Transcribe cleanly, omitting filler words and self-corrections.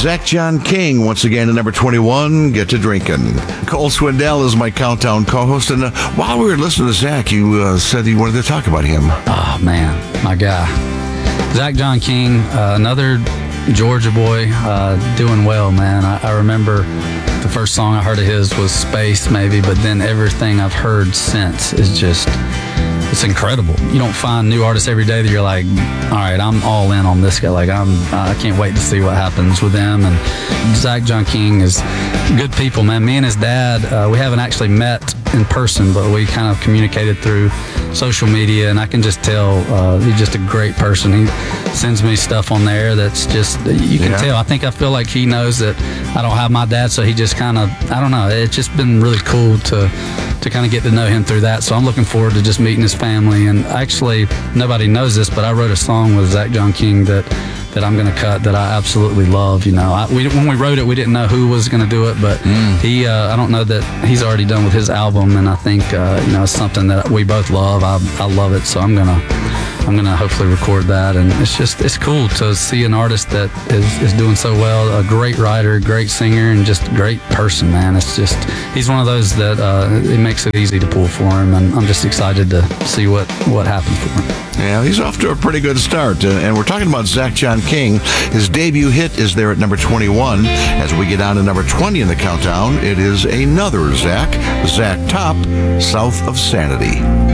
Zach John King, once again at number 21, Get to Drinking. Cole Swindell is my Countdown co-host, and while we were listening to Zach, you said you wanted to talk about him. Oh, man, my guy. Zach John King, another Georgia boy, doing well, man. I remember the first song I heard of his was Space, maybe, but then everything I've heard since is just... it's incredible. You don't find new artists every day that you're like, all right, I'm all in on this guy. Like, I can't wait to see what happens with them. And Zach John King is good people, man. Me and his dad, we haven't actually met in person, but we kind of communicated through social media, and I can just tell he's just a great person. He sends me stuff on there that's just, you can tell. I feel like he knows that I don't have my dad, so he just kind of, I don't know, it's just been really cool to kind of get to know him through that. So I'm looking forward to just meeting his family. And actually, nobody knows this, but I wrote a song with Zach John King that I'm going to cut that I absolutely love. You know, when we wrote it, we didn't know who was going to do it, but he, I don't know that he's already done with his album, and I think it's something that we both love. I love it, so I'm gonna hopefully record that. And it's cool to see an artist that is doing so well, a great writer, great singer, and just a great person, man. It's just, he's one of those that it makes it easy to pull for him, and I'm just excited to see what happens for him. Yeah, he's off to a pretty good start. And we're talking about Zach John King. His debut hit is there at number 21. As we get down to number 20 in the countdown, it is another Zach Top, South of Sanity.